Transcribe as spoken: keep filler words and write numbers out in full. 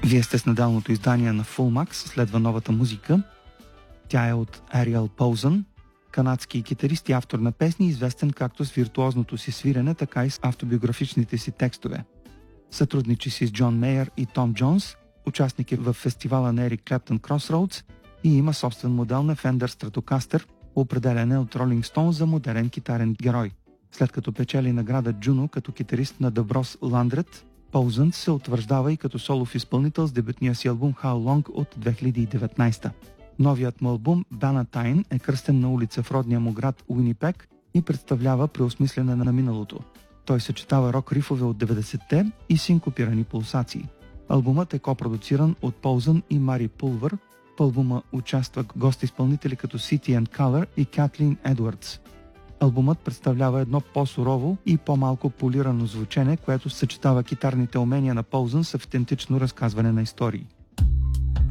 Вие сте с неделното издание на Full Max, следва новата музика. Тя е от Ариел Поузън, канадски китарист и автор на песни, известен както с виртуозното си свирене, така и с автобиографичните си текстове. Сътрудничи си с Джон Мейер и Том Джонс, участник е в фестивала на Ерик Клептън Crossroads и има собствен модел на Fender Stratocaster, определяне от Rolling Stone за модерен китарен герой. След като печели награда Джуно като китарист на The Bros Landret, Поузън се утвърждава и като солов изпълнител с дебютния си албум How Long от две хиляди и деветнадесета. Новият му албум Bannatyne е кръстен на улица в родния му град Уинипек и представлява преосмислене на миналото. Той съчетава рок рифове от деветдесетте и синкопирани пулсации. Албумът е копродуциран от Поузън и Мари Пулвър. В албума участват гост-изпълнители като City and Color и Катлин Едуардс. Албумът представлява едно по-сурово и по-малко полирано звучене, което съчетава китарните умения на Поузън с автентично разказване на истории.